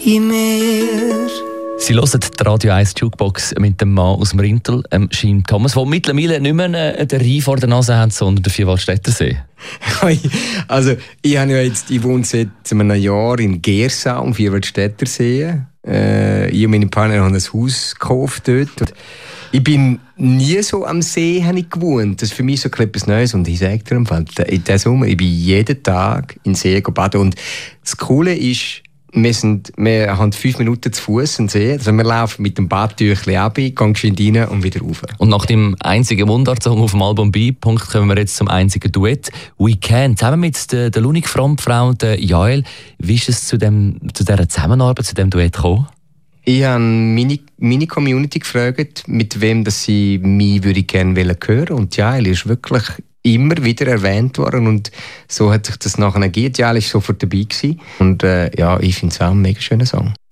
in mir. Sie hören die Radio 1 Jukebox mit dem Mann aus dem Rintel, Schein Thomas, der mittlerweile nicht mehr den Rhein vor der Nase hat, sondern den Vierwaldstätter See. Also, ich wohne seit einem Jahr in Gersau am Vierwaldstätter See. Ich und meine Partner haben ein Haus gekauft dort. Und ich bin nie so am See gewohnt. Das ist für mich so etwas Neues. Und ich sage dir im Fall, in diesem Sommer, ich bin jeden Tag in den See baden. Und das Coole ist, wir haben 5 Minuten zu Fuß in See. Also wir laufen mit dem Badtüchli ab, gehen geschwind rein und wieder rauf. Und nach dem einzigen Mundartsong auf dem Album B-Punkt kommen wir jetzt zum einzigen Duett «We Can». Zusammen mit der Lunik-Front-Frau Jael. Wie ist es zu dieser Zusammenarbeit, zu diesem Duett gekommen? Ich habe meine Community gefragt, mit wem dass sie mich gerne hören wollen. Und Jael ist wirklich immer wieder erwähnt worden. Und so hat sich das nachher ergeben. Jael war sofort dabei gewesen. Und ich finde es auch ein mega schöner Song.